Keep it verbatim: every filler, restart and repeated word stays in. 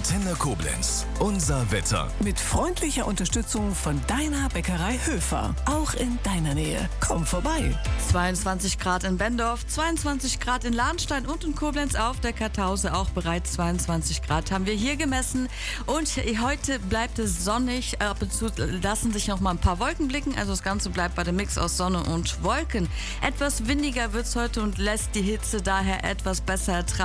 Antenne Koblenz. Unser Wetter. Mit freundlicher Unterstützung von deiner Bäckerei Höfer. Auch in deiner Nähe. Komm vorbei. zweiundzwanzig Grad in Bendorf, zweiundzwanzig Grad in Lahnstein und in Koblenz auf der Kartause auch bereits zweiundzwanzig Grad haben wir hier gemessen. Und heute bleibt es sonnig. Ab und zu lassen sich noch mal ein paar Wolken blicken. Also das Ganze bleibt bei dem Mix aus Sonne und Wolken. Etwas windiger wird es heute und lässt die Hitze daher etwas besser ertragen.